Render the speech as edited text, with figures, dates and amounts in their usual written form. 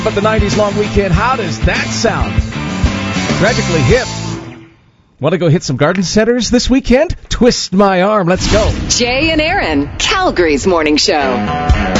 But the 90s long weekend, how does that sound? Tragically hip. Want to go hit some garden centers this weekend? Twist my arm. Let's go. Jay and Aaron, Calgary's morning show.